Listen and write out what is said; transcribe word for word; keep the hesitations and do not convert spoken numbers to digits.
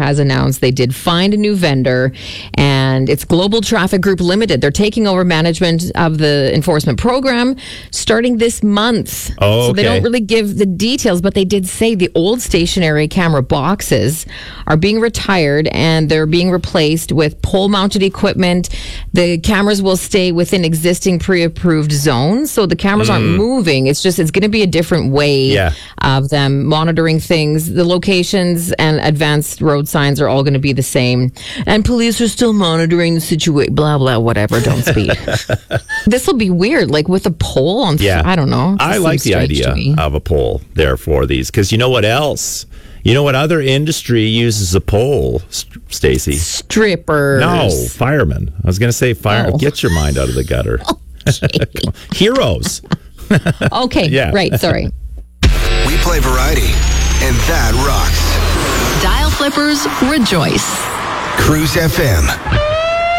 has announced they did find a new vendor, and it's Global Traffic Group Limited. They're taking over management of the enforcement program starting this month. Oh, so they okay. don't really give the details, but they did say the old stationary camera boxes are being retired and they're being replaced with pole-mounted equipment. The cameras will stay within existing pre-approved zones, so the cameras mm. aren't moving. It's just it's going to be a different way yeah. of them monitoring things. The locations and advanced road signs are all going to be the same, and police are still monitoring the situation. Blah blah, whatever. Don't speed. This will be weird, like with a pole on. Yeah, I don't know. I like the idea of a pole there for these, because you know what else? You know what other industry uses a pole, Stacey? Strippers. No, firemen. I was going to say fire. Oh. Get your mind out of the gutter. Okay. Heroes. Okay, yeah. Right, sorry. We play variety, and that rocks. Dial Flippers rejoice. Cruise F M.